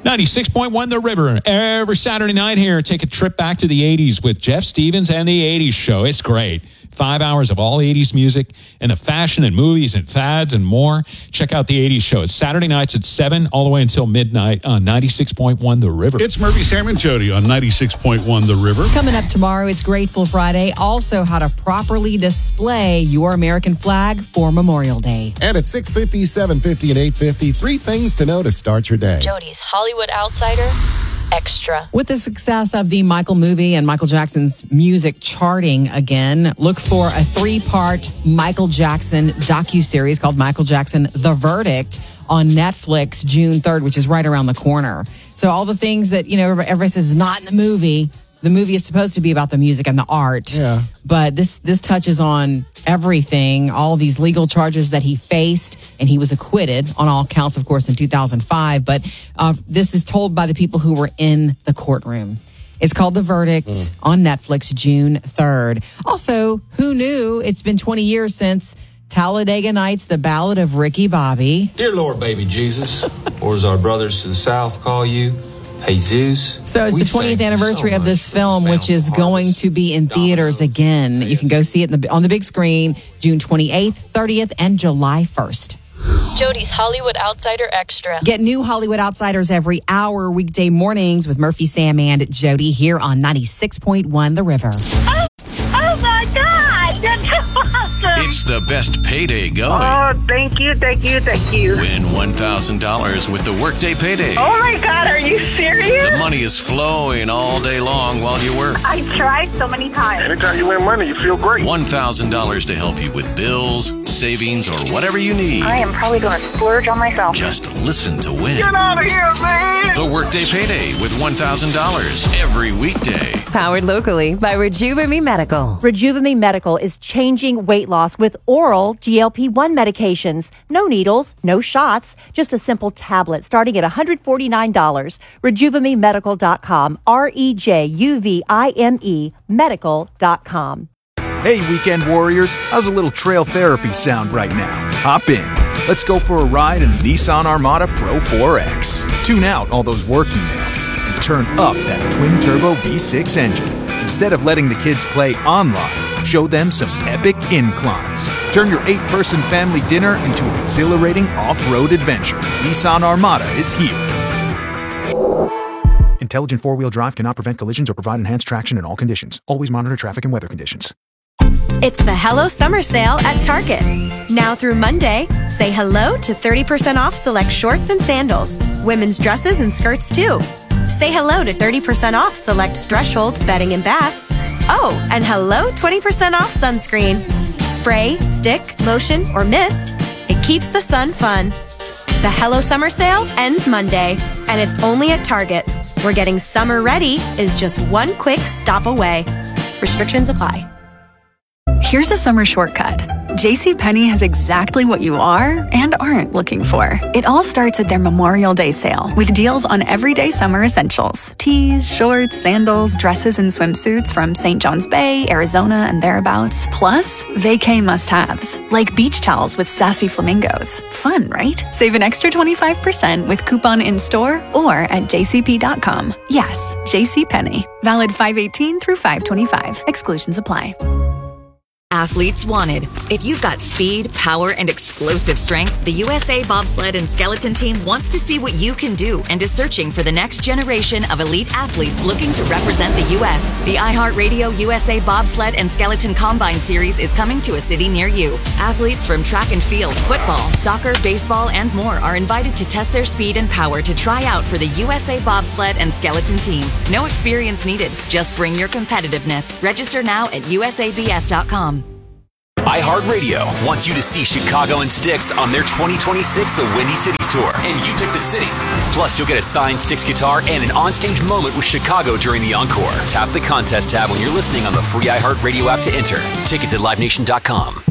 96.1 The River. Every Saturday night here, take a trip back to the 80s with Jeff Stevens and the 80s Show. It's great. 5 hours of all 80s music and the fashion and movies and fads and more. Check out the 80s Show. It's Saturday nights at 7 all the way until midnight on 96.1 The River. It's Murphy, Sam, and Jody on 96.1 The River. Coming up tomorrow, it's Grateful Friday. Also, how to properly display your American flag for Memorial Day. And at 6:50, 7:50, and 8:50, 3 things to know to start your day. Jody's Hollywood Outsider Extra. With the success of the Michael movie and Michael Jackson's music charting again, look for a 3-part Michael Jackson docuseries called Michael Jackson: The Verdict on Netflix June 3rd, which is right around the corner. So all the things that, everybody says is not in the movie is supposed to be about the music and the art. Yeah. But this touches on everything, all these legal charges that he faced, and he was acquitted on all counts, of course, in 2005. But this is told by the people who were in the courtroom. It's called The Verdict on Netflix, June 3rd. Also, who knew it's been 20 years since Talladega Nights, The Ballad of Ricky Bobby. Dear Lord, baby Jesus, or as our brothers to the south call you, Jesus. So it's the 20th anniversary of this film, which is going to be in theaters again. You can go see it on the big screen June 28th, 30th, and July 1st. Jody's Hollywood Outsider Extra. Get new Hollywood Outsiders every hour, weekday mornings with Murphy, Sam, and Jody here on 96.1 The River. Oh my God, that's awesome. It's the best payday going. Oh, thank you. Win $1,000 with the Workday Payday. Oh my God, are you serious? The money is flowing all day long while you work. I tried so many times. Anytime you win money, you feel great. $1,000 to help you with bills, savings, or whatever you need. I am probably going to splurge on myself. Just listen to win. Get out of here, man. The Workday Payday with $1,000 every weekday. Powered locally by Rejuvenate Medical. Rejuvenate Medical is changing weight loss with oral GLP-1 medications. No needles, no shots, just a simple tablet starting at $149. RejuvenateMedical.com. ReJuvime medical.com. Hey, weekend warriors, how's a little trail therapy sound right now? Hop in. Let's go for a ride in the Nissan Armada Pro 4X. Tune out all those work emails and turn up that twin-turbo V6 engine. Instead of letting the kids play online, show them some epic inclines. Turn your 8-person family dinner into an exhilarating off-road adventure. Nissan Armada is here. Intelligent 4-wheel drive cannot prevent collisions or provide enhanced traction in all conditions. Always monitor traffic and weather conditions. It's the Hello Summer Sale at Target. Now through Monday, say hello to 30% off select shorts and sandals, women's dresses and skirts too. Say hello to 30% off select Threshold bedding and bath. Oh, and hello 20% off sunscreen. Spray, stick, lotion, or mist. It keeps the sun fun. The Hello Summer Sale ends Monday, and it's only at Target, where getting summer ready is just one quick stop away. Restrictions apply. Here's a summer shortcut. JCPenney has exactly what you are and aren't looking for. It all starts at their Memorial Day sale with deals on everyday summer essentials. Tees, shorts, sandals, dresses, and swimsuits from St. John's Bay, Arizona, and thereabouts. Plus, vacay must-haves like beach towels with sassy flamingos. Fun, right? Save an extra 25% with coupon in-store or at jcp.com. Yes, JCPenney. Valid 5/18 through 5/25. Exclusions apply. Athletes wanted. If you've got speed, power, and explosive strength, the USA Bobsled and Skeleton Team wants to see what you can do and is searching for the next generation of elite athletes looking to represent the U.S. The iHeartRadio USA Bobsled and Skeleton Combine Series is coming to a city near you. Athletes from track and field, football, soccer, baseball, and more are invited to test their speed and power to try out for the USA Bobsled and Skeleton Team. No experience needed. Just bring your competitiveness. Register now at usabs.com. iHeartRadio wants you to see Chicago and Styx on their 2026 The Windy Cities Tour, and you pick the city. Plus, you'll get a signed Styx guitar and an onstage moment with Chicago during the encore. Tap the contest tab when you're listening on the free iHeartRadio app to enter. Tickets at LiveNation.com.